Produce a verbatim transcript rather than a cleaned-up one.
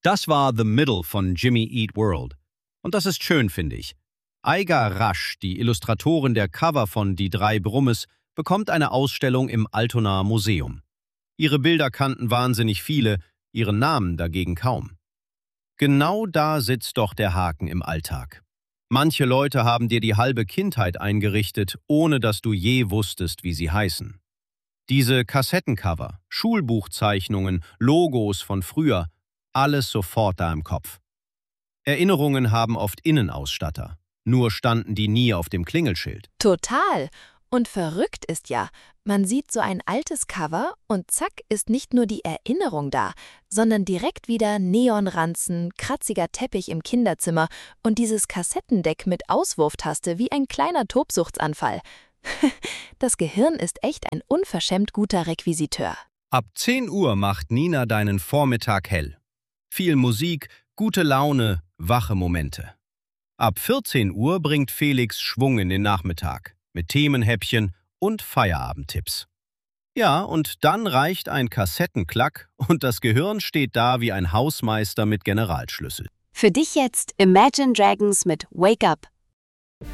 Das war The Middle von Jimmy Eat World. Und das ist schön, finde ich. Aiga Rasch, die Illustratorin der Cover von Die drei Brummes, bekommt eine Ausstellung im Altonaer Museum. Ihre Bilder kannten wahnsinnig viele, ihren Namen dagegen kaum. Genau da sitzt doch der Haken im Alltag. Manche Leute haben dir die halbe Kindheit eingerichtet, ohne dass du je wusstest, wie sie heißen. Diese Kassettencover, Schulbuchzeichnungen, Logos von früher, alles sofort da im Kopf. Erinnerungen haben oft Innenausstatter, nur standen die nie auf dem Klingelschild. Total. Und verrückt ist ja, man sieht so ein altes Cover und zack ist nicht nur die Erinnerung da, sondern direkt wieder Neonranzen, kratziger Teppich im Kinderzimmer und dieses Kassettendeck mit Auswurftaste wie ein kleiner Tobsuchtsanfall. Das Gehirn ist echt ein unverschämt guter Requisiteur. Ab zehn Uhr macht Nina deinen Vormittag hell. Viel Musik, gute Laune, wache Momente. Ab vierzehn Uhr bringt Felix Schwung in den Nachmittag, mit Themenhäppchen und Feierabendtipps. Ja, und dann reicht ein Kassettenklack und das Gehirn steht da wie ein Hausmeister mit Generalschlüssel. Für dich jetzt Imagine Dragons mit Wake Up.